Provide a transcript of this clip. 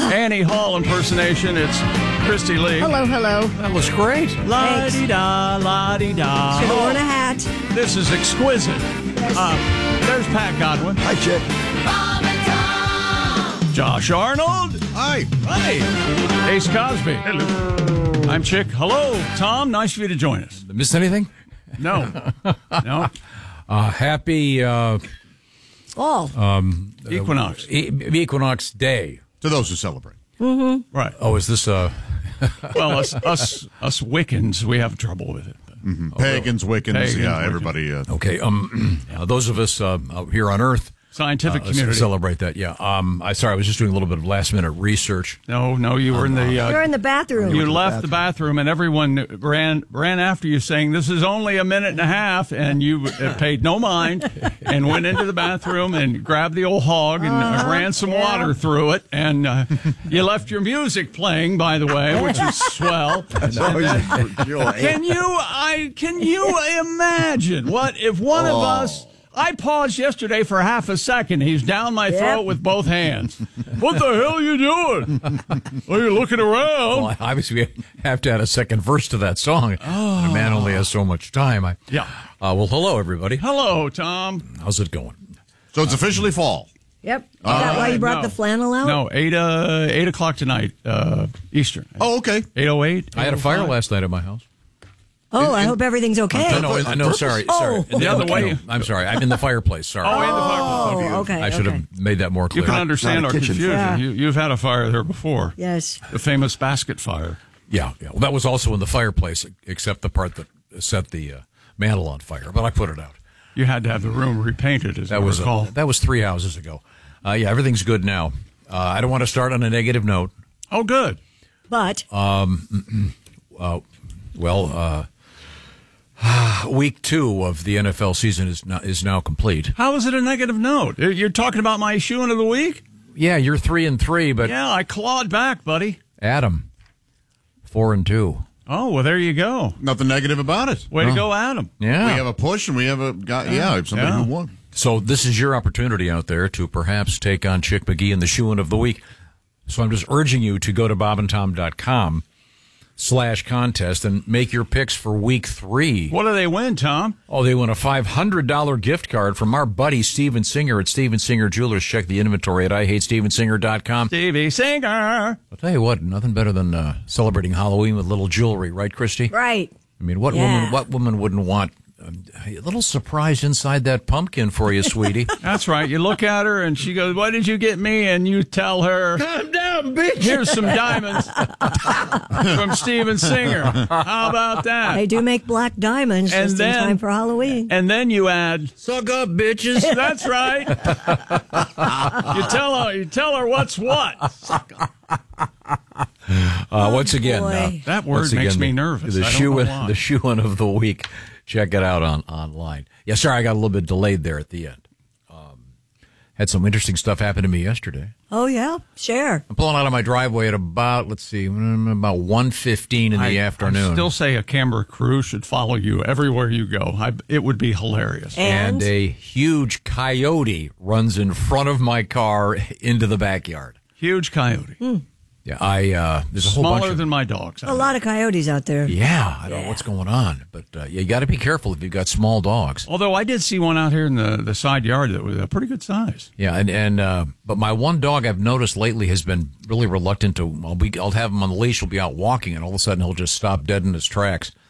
Annie Hall impersonation. It's Christy Lee. Hello. That was great. La-di-da, la-di-da. Should have worn a hat. This is exquisite. There's Pat Godwin. Hi, Chick. Josh Arnold. Hi. Hi. Ace Cosby. Hello. I'm Chick. Hello, Tom. Nice for you to join us. Missed anything? No. Happy Equinox. Equinox Day. To those who celebrate. Right. Oh, is this Well, us Wiccans, we have trouble with it. Pagans, Wiccans, Pagans, yeah, Wiccans. everybody. okay? Those of us out here on Earth, Scientific community. celebrate that. Yeah. I was just doing a little bit of last minute research. No, you were in the... You're in the bathroom. You left the bathroom, and everyone ran after you, saying, "This is only a minute and a half," and you paid no mind and went into the bathroom and grabbed the old hog and ran some water through it, and you left your music playing, by the way, which is swell. Can you imagine what if one of us? I paused yesterday for half a second. He's down my throat with both hands. What the hell are you doing? Are you looking around? Well, obviously, we have to add a second verse to that song. A man only has so much time. Well, hello, everybody. Hello, Tom. How's it going? So it's officially fall. Yep. Is that why you brought the flannel out? No, 8 o'clock tonight, Eastern. Oh, okay. 8:08. I had a fire last night at my house. Oh, I hope everything's okay. No, sorry. The other way. I'm sorry. I'm in the fireplace. Sorry. In the fireplace. Oh, okay. I should have made that more clear. You can understand our confusion. Yeah. You've had a fire there before. Yes. The famous basket fire. Yeah. Well, that was also in the fireplace, except the part that set the mantle on fire. But I put it out. You had to have the room repainted, as I recall. That was 3 houses ago. Everything's good now. I don't want to start on a negative note. Oh, good. But week 2 of the NFL season is now complete. How is it a negative note? You're talking about my shoe-in of the week? Yeah, you're 3-3, but Yeah, I clawed back, buddy. Adam, 4-2. Oh, well, there you go. Nothing negative about it. Way to go, Adam. Yeah. We have a push and we have a guy, somebody who won. So this is your opportunity out there to perhaps take on Chick McGee in the shoe-in of the week. So I'm just urging you to go to bobandtom.com/contest and make your picks for week 3. What do they win, Tom? Oh, they win a $500 gift card from our buddy Steven Singer at Steven Singer Jewelers. Check the inventory at IHateStevenSinger.com. Stevie Singer. I'll tell you what, nothing better than celebrating Halloween with little jewelry, right, Christy? right. I mean, what woman wouldn't want a little surprise inside that pumpkin for you, sweetie? That's right. You look at her and she goes, "What did you get me?" And you tell her, Calm down, bitch. "Here's some diamonds from Steven Singer." How about that? They do make black diamonds And just then- in time for Halloween. And then you add, Suck up, bitches. "That's right." You tell her what's what. Once again, boy. That word once makes again, me nervous. The I don't know shoe-in, why. the shoe-in of the week. Check it out online. Yeah, sorry, I got a little bit delayed there at the end. Had some interesting stuff happen to me yesterday. Oh, yeah? Share. I'm pulling out of my driveway at about 1:15 in the afternoon. I still say a camera crew should follow you everywhere you go. It would be hilarious. And a huge coyote runs in front of my car into the backyard. Huge coyote. Yeah, there's a whole bunch Smaller of than my dogs. A lot of coyotes out there. Yeah, I don't know what's going on, but you got to be careful if you've got small dogs. Although I did see one out here in the side yard that was a pretty good size. Yeah, but my one dog I've noticed lately has been really reluctant to. I'll have him on the leash. He'll be out walking, and all of a sudden he'll just stop dead in his tracks.